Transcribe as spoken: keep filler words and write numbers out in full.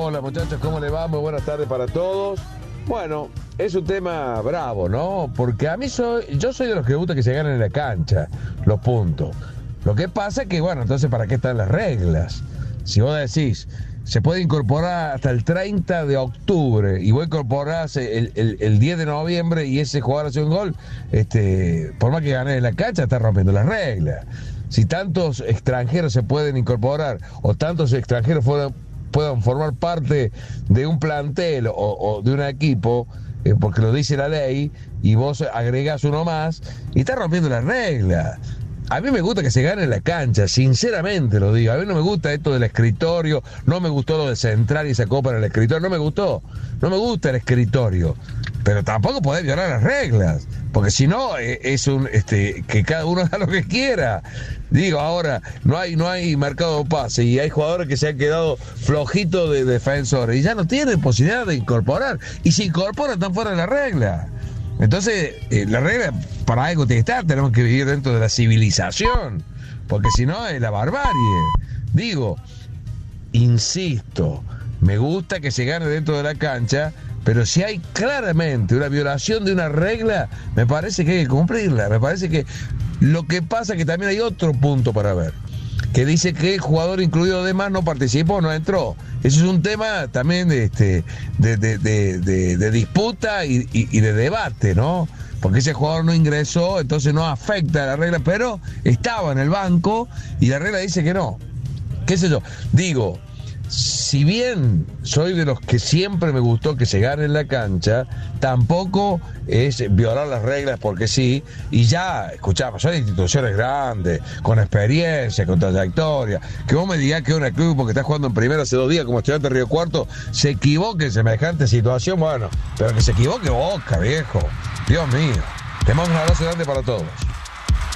Hola muchachos, ¿cómo le va? Muy buenas tardes para todos. Bueno, es un tema bravo, ¿no? Porque a mí soy, yo soy de los que gusta que se ganen en la cancha los puntos. Lo que pasa es que, bueno, entonces ¿para qué están las reglas? Si vos decís, se puede incorporar hasta el treinta de octubre y vos incorporás el, el, el diez de noviembre y ese jugador hace un gol, este, por más que gane en la cancha, está rompiendo las reglas. Si tantos extranjeros se pueden incorporar o tantos extranjeros puedan, puedan formar parte de un plantel o, o de un equipo, eh, porque lo dice la ley, y vos agregás uno más, y está rompiendo las reglas. A mí me gusta que se gane en la cancha, sinceramente lo digo. A mí no me gusta esto del escritorio, no me gustó lo de centrar y esa copa en el escritorio, no me gustó. No me gusta el escritorio, pero tampoco podés violar las reglas, porque si no es un este que cada uno haga lo que quiera. Digo, ahora no hay no hay mercado de pase y hay jugadores que se han quedado flojitos de defensores y ya no tienen posibilidad de incorporar, y si incorporan están fuera de la regla. Entonces, eh, la regla para algo tiene que estar, tenemos que vivir dentro de la civilización, porque si no es la barbarie. Digo, insisto, me gusta que se gane dentro de la cancha, pero si hay claramente una violación de una regla, me parece que hay que cumplirla. Me parece que lo que pasa es que también hay otro punto para ver, que dice que el jugador incluido además no participó, no entró. Eso es un tema también de, este, de, de, de, de, de disputa y, y, y de debate, ¿no? Porque ese jugador no ingresó, entonces no afecta a la regla, pero estaba en el banco y la regla dice que no. ¿Qué sé yo? Digo, si bien soy de los que siempre me gustó que se gane en la cancha, tampoco es violar las reglas porque sí. Y ya, escuchamos, son instituciones grandes, con experiencia, con trayectoria. Que vos me digas que un club porque está jugando en primera hace dos días como Estudiantes Río Cuarto se equivoque en semejante situación, bueno, pero que se equivoque Boca, viejo. Dios mío. Te mando un abrazo grande para todos.